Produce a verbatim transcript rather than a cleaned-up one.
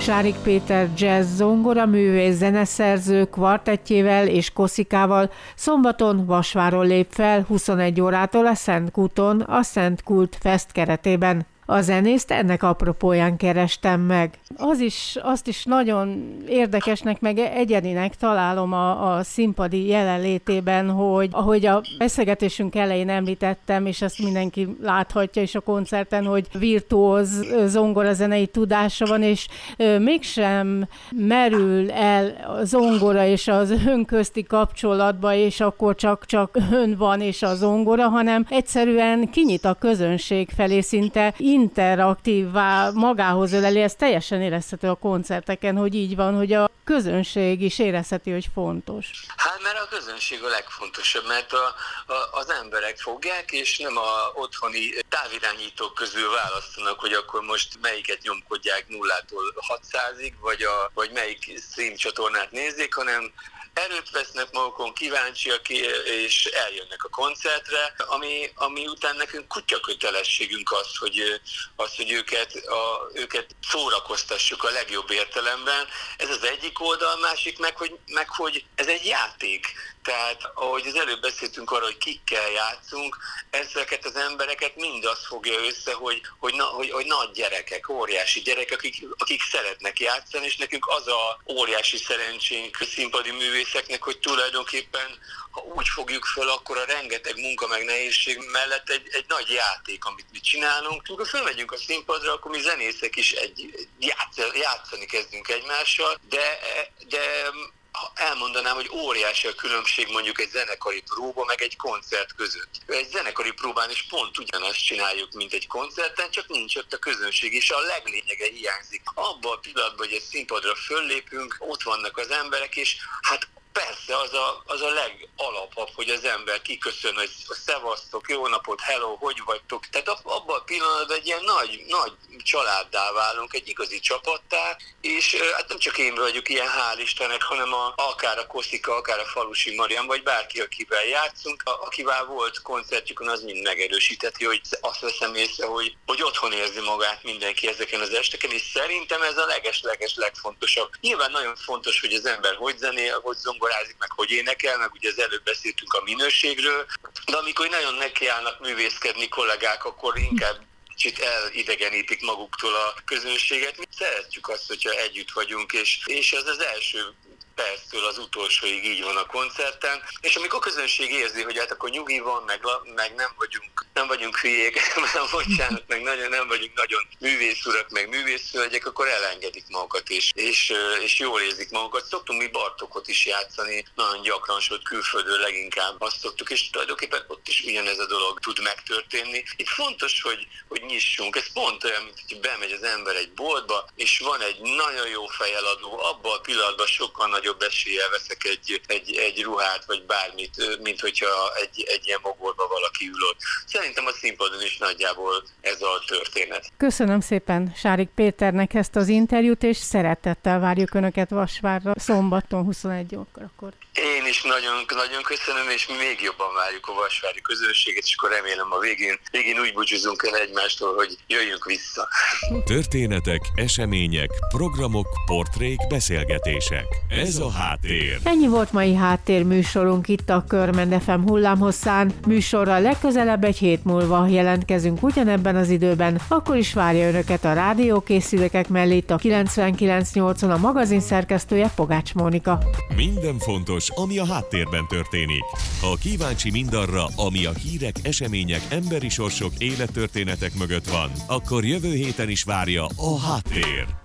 Sárik Péter jazz zongora művész zeneszerző kvartettjével és koszikával szombaton Vasváron lép fel huszonegy órától a Szentkúton a Szent Kult Fest keretében. A zenészt ennek apropóján kerestem meg. Az is, azt is nagyon érdekesnek, meg egyedinek találom a, a színpadi jelenlétében, hogy ahogy a beszélgetésünk elején említettem, és ezt mindenki láthatja is a koncerten, hogy virtuóz zongorazenei tudása van, és ö, mégsem merül el a zongora és az ön közti kapcsolatba, és akkor csak, csak ön van és a zongora, hanem egyszerűen kinyit a közönség felé, szinte interaktívvá magához öleli, ez teljesen érezhető a koncerteken, hogy így van, hogy a közönség is érezheti, hogy fontos. Hát mert a közönség a legfontosabb, mert a, a, az emberek fogják, és nem a otthoni távirányítók közül választanak, hogy akkor most melyiket nyomkodják nullától hatszázig, vagy, a, vagy melyik stream csatornát nézzék, hanem erőt vesznek magukon, kíváncsiak, és eljönnek a koncertre, ami, ami után nekünk kutya kötelességünk az, hogy, az, hogy őket, a, őket szórakoztassuk a legjobb értelemben. Ez az egyik oldal, másik meg hogy, meg, hogy ez egy játék. Tehát, ahogy az előbb beszéltünk arra, hogy kikkel játszunk, ezeket az embereket mind azt fogja össze, hogy, hogy, na, hogy, hogy nagy gyerekek, óriási gyerekek, akik, akik szeretnek játszani, és nekünk az a óriási szerencsénk színpadi művészeknek, hogy tulajdonképpen, ha úgy fogjuk föl, akkor a rengeteg munka meg nehézség mellett egy, egy nagy játék, amit mi csinálunk. Amikor fölmegyünk a színpadra, akkor mi zenészek is egy, játsz, játszani kezdünk egymással, de, de elmondanám, hogy óriási a különbség mondjuk egy zenekari próba, meg egy koncert között. Egy zenekari próbán is pont ugyanazt csináljuk, mint egy koncerten, csak nincs ott a közönség, és a leglényege hiányzik. Abban a pillanatban, hogy egy színpadra föllépünk, ott vannak az emberek, és hát persze az a, az a legalapabb, hogy az ember kiköszön, hogy szevasztok, jó napot, hello, hogy vagytok. Tehát abban a pillanatban egy ilyen nagy, nagy családdá válunk, egy igazi csapattá, és hát nem csak én vagyok ilyen, hál' Istennek, hanem a, akár a Koszika, akár a Falusi Marian, vagy bárki, akivel játszunk, a, akivel volt koncertjükön, az mind megerősíteti, hogy azt veszem észre, hogy, hogy otthon érzi magát mindenki ezeken az esteken, és szerintem ez a leges-leges legfontosabb. Nyilván nagyon fontos, hogy az ember hogy zenél, hogy zongorázik, meg hogy énekel, meg ugye az előbb beszéltünk a minőségről, de amikor nagyon nekiállnak művészkedni kollégák, akkor inkább kicsit elidegenítik maguktól a közönséget. Mi szeretjük azt, hogyha együtt vagyunk, és, és ez az első perctől az utolsóig így van a koncerten, és amikor a közönség érzi, hogy hát akkor nyugi van, meg, meg nem vagyunk, nem vagyunk hülyék, bocsánat, meg nagyon, nem vagyunk nagyon művészurak, meg művészhölgyek, akkor elengedik magukat, és, és, és jól érzik magukat. Szoktunk mi Bartókot is játszani, nagyon gyakran, sőt külföldről leginkább azt szoktuk, és tulajdonképpen ott is ugyanez a dolog tud megtörténni. Itt fontos, hogy, hogy nyissunk. Ez pont olyan, mint hogy bemegy az ember egy boltba, és van egy nagyon jó fejeladó, abban a pillanatban sokkal nagyobb eséllyel veszek egy, egy, egy ruhát, vagy bármit, mint hogyha egy, egy ilyen mogorba valaki ül ott. Szerintem a színpadon is nagyjából ez a történet. Köszönöm szépen Sárik Péternek ezt az interjút, és szeretettel várjuk Önöket Vasvárra szombaton huszonegy órakor. Én is nagyon, nagyon köszönöm, és mi még jobban várjuk a vasvári közönséget, és akkor remélem a végén, végén úgy búcsúzunk el egymástól, hogy jöjjünk vissza. Történetek, események, programok, portrék, beszélgetések. Ez a Háttér. Ennyi volt mai Háttér műsorunk itt a Körmend ef em hullámhosszán. Műsorral legközelebb egy hét múlva jelentkezünk ugyanebben az időben, akkor is várja Önöket a rádiókészülékek mellé itt a kilencvenkilenc nyolcon a magazin szerkesztője Pogács Mónika. Minden fontos, ami a háttérben történik. Ha kíváncsi mindarra, ami a hírek, események, emberi sorsok, élettörténetek mögött van, akkor jövő héten is várja a Háttér.